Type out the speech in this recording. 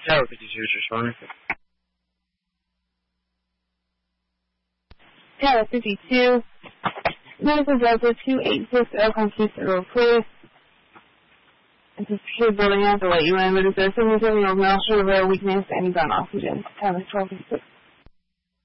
Tower 52 is responding. Tower 52. Medical Delta 286 Oakland Houston Police. This is secure building. I have to let you in, but it's a 77-year-old male short of weakness and he's on oxygen. Tower 12 6.